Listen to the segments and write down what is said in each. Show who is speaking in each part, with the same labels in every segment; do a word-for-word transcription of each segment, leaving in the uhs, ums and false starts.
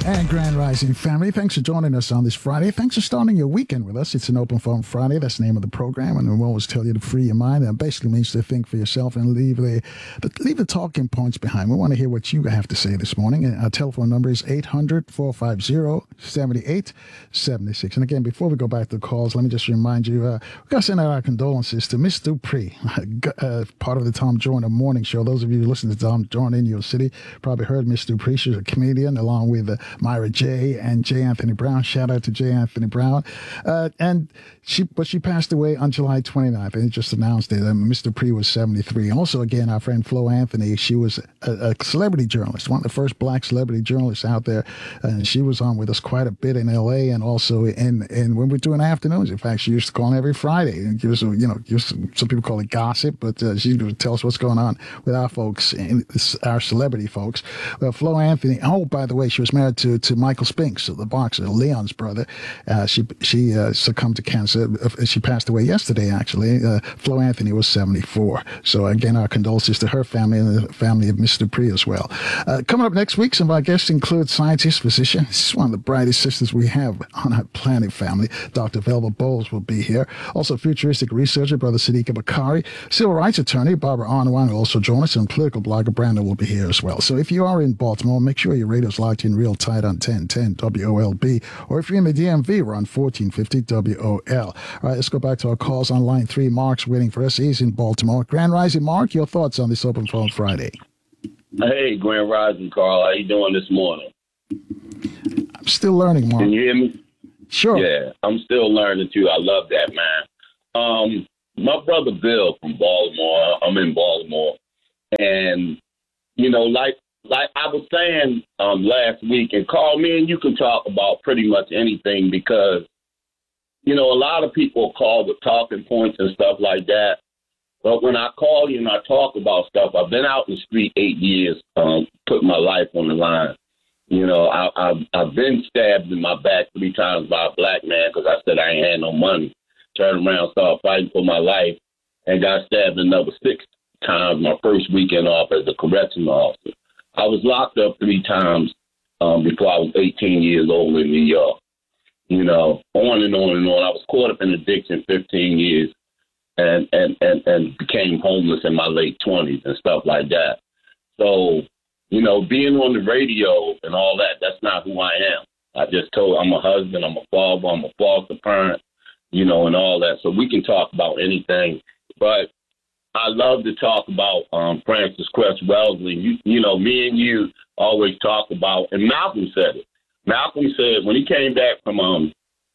Speaker 1: And Grand Rising family, thanks for joining us on this Friday. Thanks for starting your weekend with us. It's an Open Forum Friday. That's the name of the program. And we always tell you to free your mind. That basically means to think for yourself and leave the, the leave the talking points behind. We want to hear what you have to say this morning. And our telephone number is eight hundred, four five zero, seven eight seven six. And again, before we go back to the calls, let me just remind you, uh, we've got to send out our condolences to Miss Dupree, uh, part of the Tom Joyner Morning Show. Those of you who listen to Tom Joyner in your city probably heard Miss Dupree. She's a comedian along with uh, Myra J. and J. Anthony Brown. Shout out to J. Anthony Brown. Uh, and she, but she passed away on July twenty-ninth, and it just announced it. Um, Mister Dupree was seventy-three. Also, again, our friend Flo Anthony, she was a, a celebrity journalist, one of the first black celebrity journalists out there. And she was on with us quite a bit in L A and also in, in when we were doing afternoons. In fact, she used to call in every Friday and give us, you know, give us, some people call it gossip, but uh, she would tell us what's going on with our folks, and our celebrity folks. Well, Flo Anthony, oh, by the way, she was married to, to Michael Spinks, the boxer, Leon's brother. Uh, she she uh, succumbed to cancer. She passed away yesterday, actually. Uh, Flo Anthony was seventy-four. So, again, our condolences to her family and the family of Mister Dupree as well. Uh, coming up next week, some of our guests include scientist, physician. This is one of the brightest sisters we have on our planet, family. Doctor Velva Bowles will be here. Also, futuristic researcher, Brother Sadiq Bakari. Civil rights attorney, Barbara Arnwan, will also join us, and political blogger Brandon will be here as well. So if you are in Baltimore, make sure your radio's locked in real tight on ten ten W O L B. Or if you're in the D M V, we're on fourteen fifty W O L. All right, let's go back to our calls on line three. Mark's waiting for us. He's in Baltimore. Grand Rising, Mark, your thoughts on this Open Phone Friday?
Speaker 2: Hey, Grand Rising, Carl. How you doing this morning?
Speaker 1: I'm still learning, Mark.
Speaker 2: Can you hear me?
Speaker 1: Sure.
Speaker 2: Yeah, I'm still learning, too. I love that, man. Um, my brother Bill from Baltimore, I'm in Baltimore, and, you know, like like I was saying um, last week, and Carl, me and you can talk about pretty much anything because, you know, a lot of people call with talking points and stuff like that. But when I call you and I talk about stuff, I've been out in the street eight years, um, putting my life on the line. You know, I, I've, I've been stabbed in my back three times by a black man because I said I ain't had no money. Turned around, started fighting for my life, and got stabbed another six times my first weekend off as a correctional officer. I was locked up three times um, before I was eighteen years old in New York. You know, on and on and on. I was caught up in addiction fifteen years and, and, and, and became homeless in my late twenties and stuff like that. So, you know, being on the radio and all that, that's not who I am. I just told I'm a husband, I'm a father, I'm a foster parent, you know, and all that. So we can talk about anything. But I love to talk about um, Frances Cress Wellesley. You, you know, me and you always talk about, and Malcolm said it. Malcolm said when he came back from um,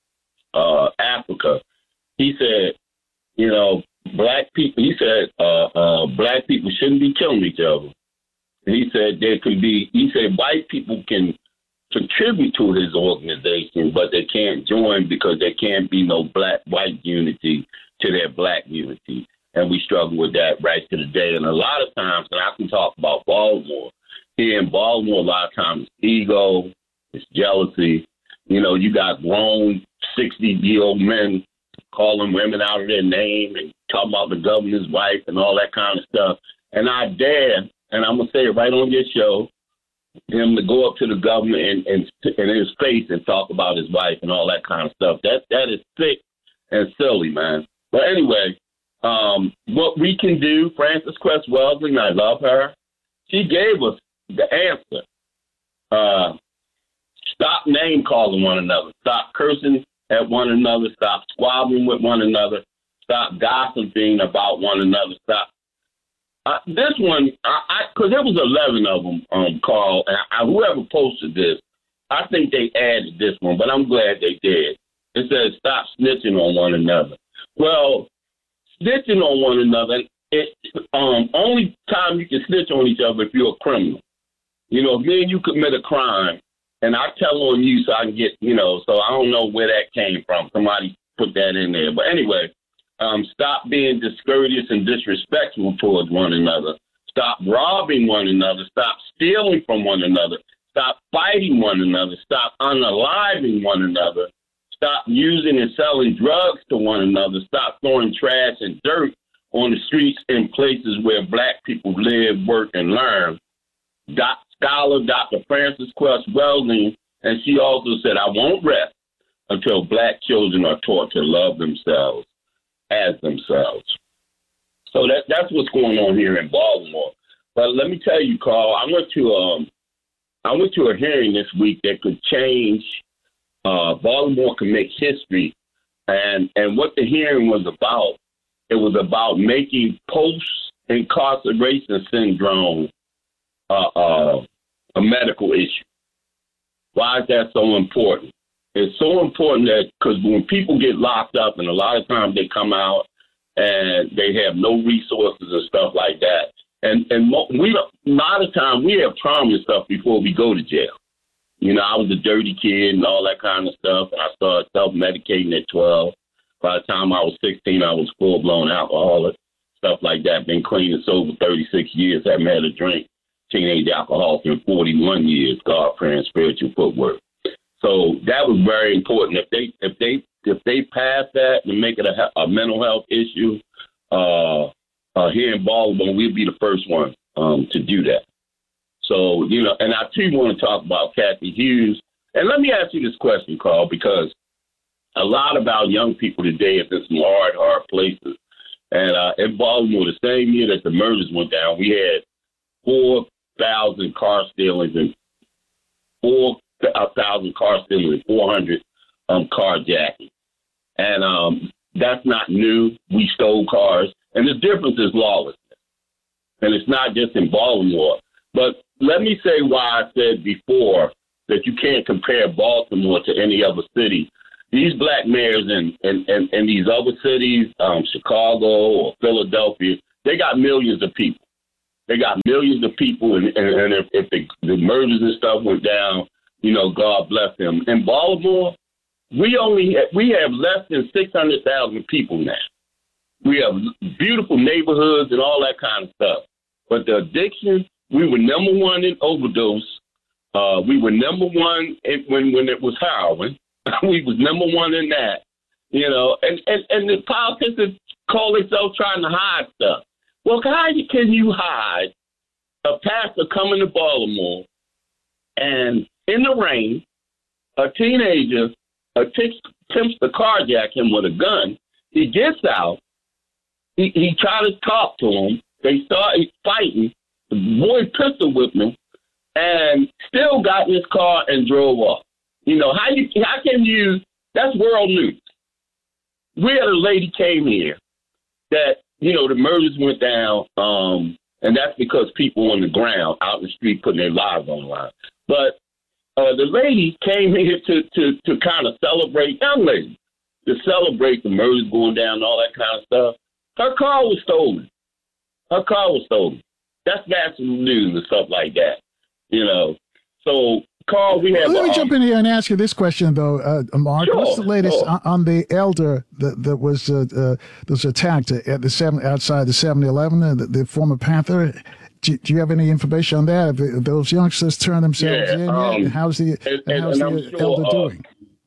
Speaker 2: uh, Africa, he said, you know, black people, he said, uh, uh, black people shouldn't be killing each other. And he said there could be, he said white people can contribute to his organization, but they can't join because there can't be no black-white unity to their black unity. And we struggle with that right to the day. And a lot of times, and I can talk about Baltimore, here in Baltimore, a lot of times it's ego, it's jealousy. You know, you got grown sixty-year-old men calling women out of their name and talking about the governor's wife and all that kind of stuff. And I dare, and I'm going to say it right on your show, him to go up to the governor and, and, and in his face and talk about his wife and all that kind of stuff. That That is sick and silly, man. But anyway, um, what we can do, Frances Cress Wellesley, and I love her, she gave us the answer. Uh, stop name-calling one another. Stop cursing at one another. Stop squabbling with one another. Stop gossiping about one another. Stop. Uh, this one, I because there was eleven of them, um, Carl, and I, whoever posted this, I think they added this one, but I'm glad they did. It says stop snitching on one another. Well, snitching on one another, it um only time you can snitch on each other if you're a criminal. You know, if me and you commit a crime, and I tell on you so I can get, you know, so I don't know where that came from. Somebody put that in there. But anyway, um, stop being discourteous and disrespectful towards one another. Stop robbing one another. Stop stealing from one another. Stop fighting one another. Stop unaliving one another. Stop using and selling drugs to one another. Stop throwing trash and dirt on the streets in places where black people live, work, and learn. Doc, scholar Doctor Frances Cress Wellesley And she also said, I won't rest until black children are taught to love themselves as themselves. So that that's what's going on here in Baltimore. But let me tell you, Carl, I went to um I went to a hearing this week that could change. Uh, Baltimore can make history, and and what the hearing was about, it was about making post-incarceration syndrome uh, uh, a medical issue. Why is that so important? It's so important that because when people get locked up, and a lot of times they come out and they have no resources and stuff like that. And and we a lot of times we have trauma and stuff before we go to jail. You know, I was a dirty kid and all that kind of stuff, and I started self-medicating at twelve. By the time I was sixteen, I was full-blown alcoholic, stuff like that. Been clean and sober thirty-six years. Haven't had a drink. Teenage alcoholic in forty-one years. God, prayer, and spiritual footwork. So that was very important. If they if they if they pass that and make it a, a mental health issue uh, uh, here in Baltimore, we'll be the first one um, to do that. So, you know, and I too want to talk about Cathy Hughes. And let me ask you this question, Carl, because a lot of our young people today are in some hard, hard places. And uh, in Baltimore, the same year that the murders went down, we had four thousand car stealings and four thousand car stealings and four hundred um, carjacking. And um, that's not new. We stole cars. And the difference is lawlessness. And it's not just in Baltimore. But let me say why I said before that you can't compare Baltimore to any other city. These black mayors in, in, in, in these other cities, um, Chicago or Philadelphia, they got millions of people. They got millions of people, and, and, and if, if the, the murders and stuff went down, you know, God bless them. In Baltimore, we only have, we have less than six hundred thousand people now. We have beautiful neighborhoods and all that kind of stuff. But the addiction, we were number one in overdose. Uh, we were number one in, when when it was heroin. We was number one in that, you know. And, and, and the politicians call themselves trying to hide stuff. Well, how can you hide a pastor coming to Baltimore and in the rain, a teenager attempts to carjack him with a gun? He gets out. He, he tried to talk to him. They started fighting. The boy pistol whipped him and still got in his car and drove off. You know, how you how can you, that's world news. We had a lady came here that, you know, the murders went down, um, and that's because people on the ground, out in the street, putting their lives on the line. But uh, the lady came here to, to, to kind of celebrate, young lady, to celebrate the murders going down and all that kind of stuff. Her car was stolen. Her car was stolen. That's national news and stuff like that, you know. So, Carl, we have.
Speaker 1: Let me
Speaker 2: um,
Speaker 1: jump in here and ask you this question, though, uh, Mark.
Speaker 2: Sure,
Speaker 1: What's the latest
Speaker 2: sure.
Speaker 1: on, on the elder that, that was uh, uh, that was attacked at the seven outside the seven eleven, uh, the, the former Panther? Do, do you have any information on that? Have those youngsters turned themselves
Speaker 2: Yeah,
Speaker 1: in
Speaker 2: um,
Speaker 1: yet? How's the
Speaker 2: and,
Speaker 1: and
Speaker 2: and,
Speaker 1: how's
Speaker 2: and
Speaker 1: the
Speaker 2: I'm sure,
Speaker 1: elder
Speaker 2: uh,
Speaker 1: doing?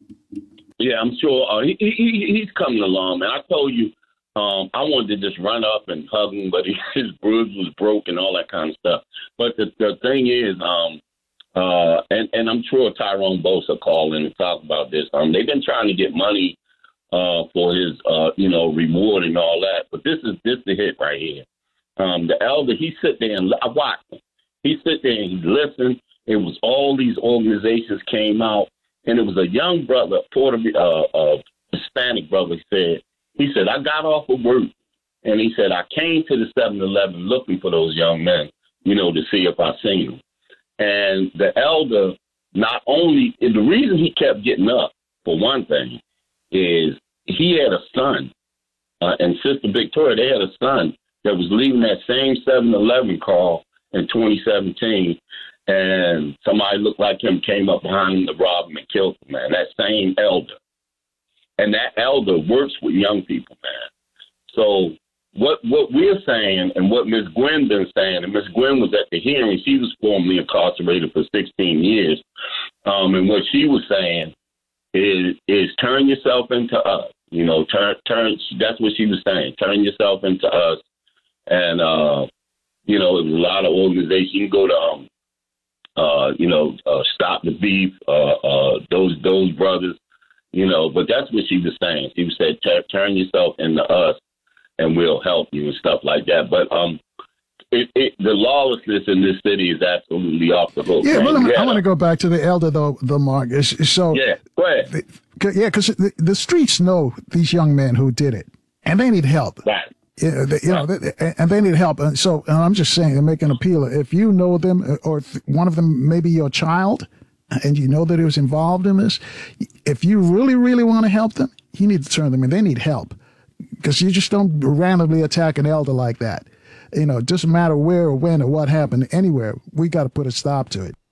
Speaker 2: Yeah, I'm sure uh, he, he he's coming along, man. I told you, um, I wanted to just run up and hug him, but he, his bruise was broke and all that kind of stuff. But the the thing is, um, uh, and and I'm sure Tyrone Bosa called in and talked about this. Um, they've been trying to get money uh for his uh you know reward and all that, but this is this the hit right here. Um, the elder, he sit there and I watched him. He sit there and he listened. It was all these organizations came out. And it was a young brother, Puerto uh, uh, Hispanic brother, said, he said, I got off of work, and he said, I came to the seven eleven looking for those young men, you know, to see if I seen them. And the elder, not only, and the reason he kept getting up, for one thing, is he had a son, uh, and Sister Victoria, they had a son that was leaving that same seven eleven call in twenty seventeen, and somebody looked like him came up behind him to rob him and killed him, man. That same elder. And that elder works with young people, man. So what what we're saying and what Miz Gwen been saying, and Miz Gwen was at the hearing, she was formerly incarcerated for sixteen years, um, and what she was saying is is turn yourself into us. You know, turn turn. That's what she was saying. Turn yourself into us. And, uh, you know, it was a lot of organizations. You can go to um, uh, you know, uh, stop the beef, uh, uh, those those brothers, you know. But that's what she was saying. She said, turn yourself into us, and we'll help you and stuff like that. But um, it, it, the lawlessness in this city is absolutely off the hook.
Speaker 1: Yeah,
Speaker 2: man.
Speaker 1: well,
Speaker 2: yeah.
Speaker 1: I want to go back to the elder, though, the Mark. So,
Speaker 2: yeah, go ahead.
Speaker 1: The, yeah, because the, the streets know these young men who did it, and they need help.
Speaker 2: Right.
Speaker 1: Yeah, they, you know, they, and they need help. And so and I'm just saying, and make an appeal. If you know them, or if one of them may be your child, and you know that he was involved in this, if you really, really want to help them, you need to turn them in. They need help, because you just don't randomly attack an elder like that. You know, it doesn't matter where or when or what happened. Anywhere, we got to put a stop to it.